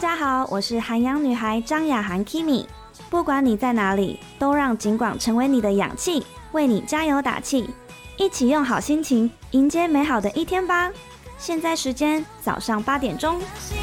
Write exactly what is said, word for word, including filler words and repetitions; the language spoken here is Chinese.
家好，我是韩阳女孩张雅涵 Kimi。不管你在哪里，都让警广成为你的氧气，为你加油打气，一起用好心情迎接美好的一天吧。现在时间早上八点钟。